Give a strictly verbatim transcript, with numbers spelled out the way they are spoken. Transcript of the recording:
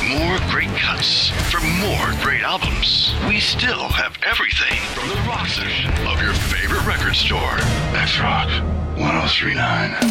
more great cuts, for more great albums, we still have everything from the rock section of your favorite record store. X Rock one oh three point nine.